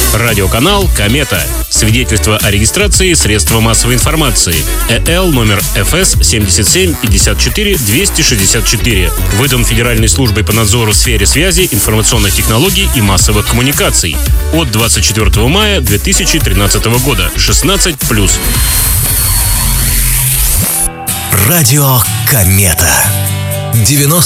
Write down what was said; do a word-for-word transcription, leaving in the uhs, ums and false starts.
Радиоканал «Комета». Свидетельство о регистрации средства массовой информации. ЭЛ номер эф эс семьдесят семь пятьдесят четыре двести шестьдесят четыре. Выдан Федеральной службой по надзору в сфере связи, информационных технологий и массовых коммуникаций. От двадцать четвёртого мая две тысячи тринадцатого года. шестнадцать плюс. Радио «Комета». девяносто